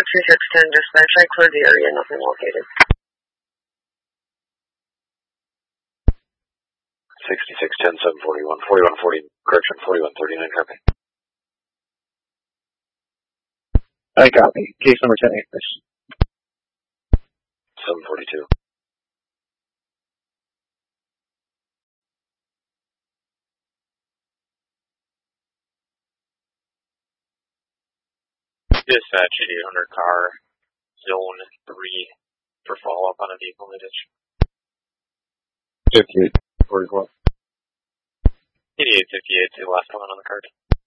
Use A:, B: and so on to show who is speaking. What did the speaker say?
A: 2610 dispatch. I cleared the area, nothing located.
B: 6610, 741, 4140, correction, 4139, copy.
C: I copy. Case number 10 acres.
B: 742.
D: Dispatch 800 car, zone 3 for follow-up on a vehicle in the ditch.
C: 58, 44.
D: 8858, the last one on the card.